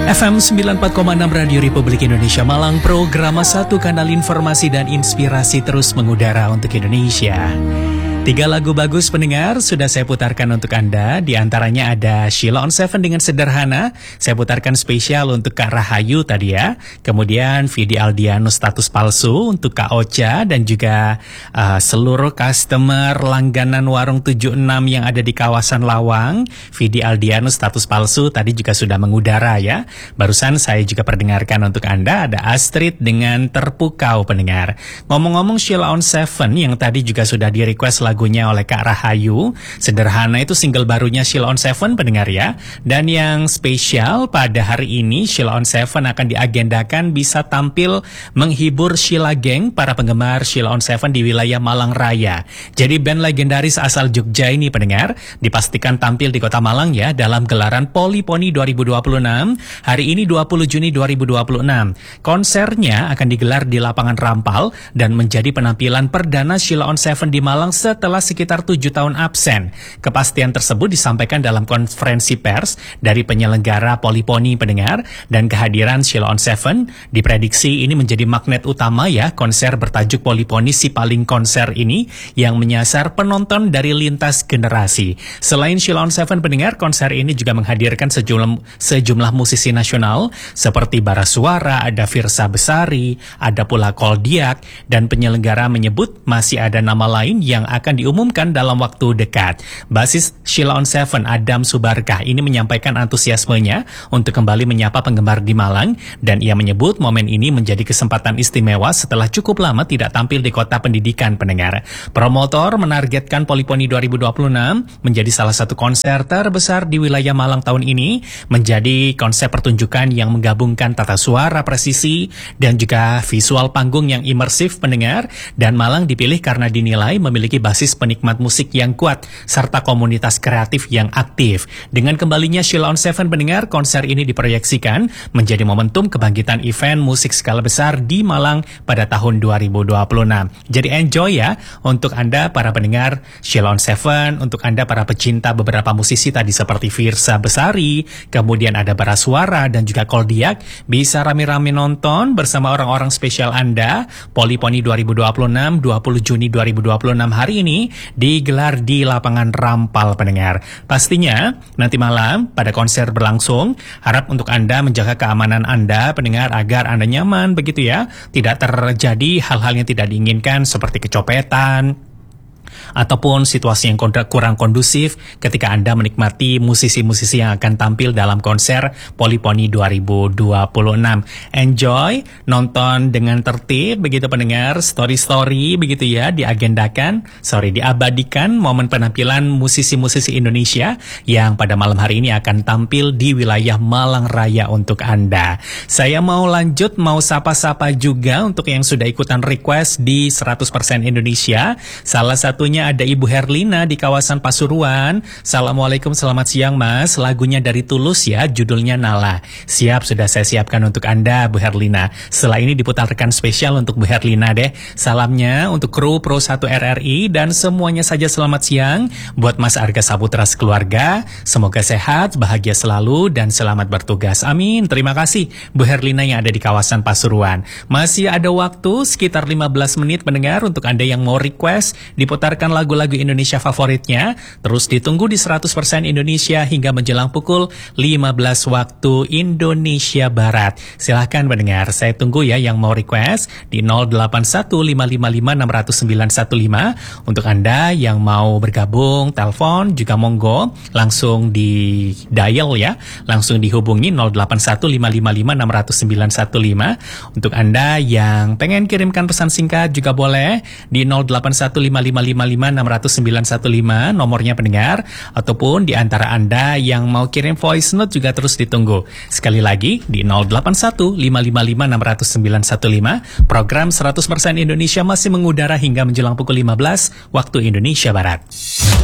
FM 94,6 Radio Republik Indonesia Malang, program satu kanal informasi dan inspirasi terus mengudara untuk Indonesia. 3 lagu bagus pendengar sudah saya putarkan untuk Anda. Di antaranya ada Sheila on 7 dengan Sederhana. Saya putarkan spesial untuk Kak Rahayu tadi ya. Kemudian Vidi Aldiano Status Palsu untuk Kak Ocha. Dan juga seluruh customer langganan Warung 76 yang ada di kawasan Lawang. Vidi Aldiano Status Palsu tadi juga sudah mengudara ya. Barusan saya juga perdengarkan untuk Anda ada Astrid dengan Terpukau pendengar. Ngomong-ngomong Sheila on 7 yang tadi juga sudah di request lagunya oleh Kak Rahayu. Sederhana itu single barunya Sheila on 7 pendengar ya. Dan yang spesial pada hari ini Sheila on 7 akan diagendakan bisa tampil menghibur Sheila Gang, para penggemar Sheila on 7 di wilayah Malang Raya. Jadi band legendaris asal Jogja ini pendengar dipastikan tampil di Kota Malang ya dalam gelaran Polypony 2026 hari ini 20 Juni 2026. Konsernya akan digelar di lapangan Rampal dan menjadi penampilan perdana Sheila on 7 di Malang setelah sekitar 7 tahun absen. Kepastian tersebut disampaikan dalam konferensi pers dari penyelenggara Polypony pendengar, dan kehadiran Sheila on 7 diprediksi ini menjadi magnet utama ya konser bertajuk Polypony Si Paling Konser ini yang menyasar penonton dari lintas generasi. Selain Sheila on 7 pendengar, konser ini juga menghadirkan sejumlah musisi nasional seperti Bara Suara, ada Firsa Besari, ada pula Koldiak, dan penyelenggara menyebut masih ada nama lain yang akan diumumkan dalam waktu dekat. Basis Sheila on 7 Adam Subarkah ini menyampaikan antusiasmenya untuk kembali menyapa penggemar di Malang, dan ia menyebut momen ini menjadi kesempatan istimewa setelah cukup lama tidak tampil di kota pendidikan pendengar. Promotor menargetkan Polypony 2026 menjadi salah satu konser terbesar di wilayah Malang tahun ini, menjadi konsep pertunjukan yang menggabungkan tata suara presisi dan juga visual panggung yang imersif pendengar, dan Malang dipilih karena dinilai memiliki basis penikmat musik yang kuat serta komunitas kreatif yang aktif. Dengan kembalinya Sheila on 7 pendengar, konser ini diproyeksikan menjadi momentum kebangkitan event musik skala besar di Malang pada tahun 2026. Jadi enjoy ya untuk Anda para pendengar Sheila on 7, untuk Anda para pecinta beberapa musisi tadi seperti Firsa Besari, kemudian ada Bara Suara dan juga Koldiak, bisa rame-rame nonton bersama orang-orang spesial Anda. Polypony 2026 20 Juni 2026 hari ini digelar di lapangan Rampal pendengar. Pastinya nanti malam pada konser berlangsung, harap untuk Anda menjaga keamanan Anda pendengar agar Anda nyaman begitu ya, tidak terjadi hal-hal yang tidak diinginkan seperti kecopetan ataupun situasi yang kurang kondusif ketika Anda menikmati musisi-musisi yang akan tampil dalam konser Polypony 2026. Enjoy, nonton dengan tertib begitu pendengar, story-story begitu ya, diabadikan momen penampilan musisi-musisi Indonesia yang pada malam hari ini akan tampil di wilayah Malang Raya untuk Anda. Saya mau lanjut, mau sapa-sapa juga untuk yang sudah ikutan request di 100% Indonesia. Salah satunya ada Ibu Herlina di kawasan Pasuruan. Assalamualaikum, selamat siang Mas. Lagunya dari Tulus ya, judulnya Nala. Siap, sudah saya siapkan untuk Anda Bu Herlina. Setelah ini diputarkan spesial untuk Bu Herlina deh. Salamnya untuk kru Pro 1 RRI dan semuanya saja selamat siang. Buat Mas Arga Saputra sekeluarga, semoga sehat, bahagia selalu dan selamat bertugas. Amin. Terima kasih Bu Herlina yang ada di kawasan Pasuruan. Masih ada waktu sekitar 15 menit pendengar untuk Anda yang mau request diputarkan lagu-lagu Indonesia favoritnya. Terus ditunggu di 100% Indonesia hingga menjelang pukul 15 waktu Indonesia Barat. Silahkan pendengar, saya tunggu ya yang mau request di 081555600915. Untuk Anda yang mau bergabung telepon juga monggo langsung di dial ya, langsung dihubungi 081555600915. Untuk Anda yang pengen kirimkan pesan singkat juga boleh di 081555560915 nomornya pendengar, ataupun di antara Anda yang mau kirim voice note juga terus ditunggu. Sekali lagi di 081555560915. Program 100% Indonesia masih mengudara hingga menjelang pukul 15 waktu Indonesia Barat.